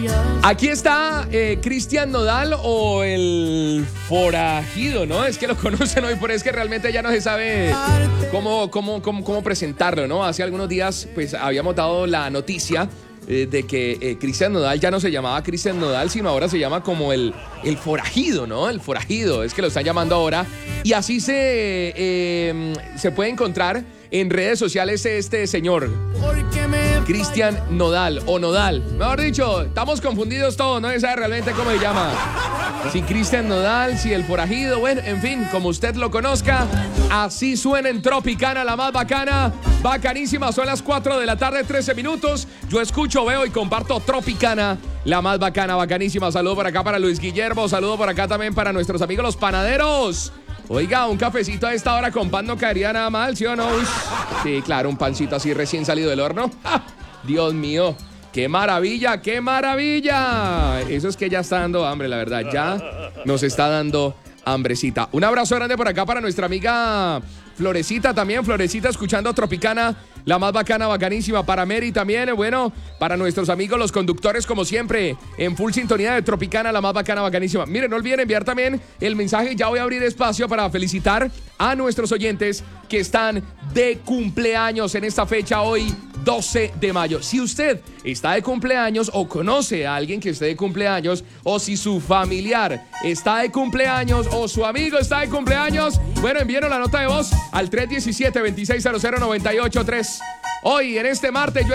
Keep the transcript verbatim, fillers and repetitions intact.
Aquí está eh, Cristian Nodal o el forajido, ¿no? Es que lo conocen hoy, pero es que realmente ya no se sabe cómo, cómo, cómo, cómo presentarlo, ¿no? Hace algunos días pues habíamos dado la noticia eh, de que eh, Cristian Nodal ya no se llamaba Cristian Nodal, sino ahora se llama como el, el forajido, ¿no? El forajido, es que lo están llamando ahora. Y así se, eh, se puede encontrar en redes sociales este señor, Cristian Nodal o Nodal. Mejor dicho, estamos confundidos todos, no se sabe realmente cómo se llama. Si Cristian Nodal, si el forajido, bueno, en fin, como usted lo conozca, así suena en Tropicana, la más bacana, bacanísima. Son las cuatro de la tarde, trece minutos. Yo escucho, veo y comparto Tropicana, la más bacana, bacanísima. Saludo por acá para Luis Guillermo, saludo por acá también para nuestros amigos los panaderos. Oiga, un cafecito a esta hora con pan no caería nada mal, ¿sí o no? Uy, sí, claro, un pancito así recién salido del horno. ¡Ja! Dios mío, qué maravilla, qué maravilla. Eso es que ya está dando hambre, la verdad, ya nos está dando hambrecita. Un abrazo grande por acá para nuestra amiga Florecita también, Florecita escuchando Tropicana, la más bacana, bacanísima. Para Mary también, bueno, para nuestros amigos los conductores como siempre, en full sintonía de Tropicana, la más bacana, bacanísima. Miren, no olviden enviar también el mensaje, ya voy a abrir espacio para felicitar a nuestros oyentes que están de cumpleaños en esta fecha hoy, doce de mayo. Si usted está de cumpleaños o conoce a alguien que esté de cumpleaños, o si su familiar está de cumpleaños o su amigo está de cumpleaños, bueno, envíenos la nota de voz al tres uno siete, dos seis cero cero, nueve ocho tres. Hoy, en este martes, yo